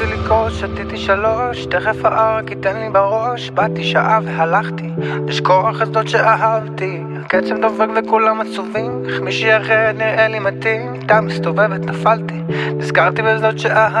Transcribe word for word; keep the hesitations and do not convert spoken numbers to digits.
לקרוש, שתיתי שלוש, תכף הערק ייתן לי בראש. באתי שעה והלכתי, לשכוח את זאת שאהבתי. הקצב דופק וכולם עצובים, איך מישהי אחרת נראה לי מתאים. איתה מסתובבת נפלתי, נזכרתי בזאת שאהבתי.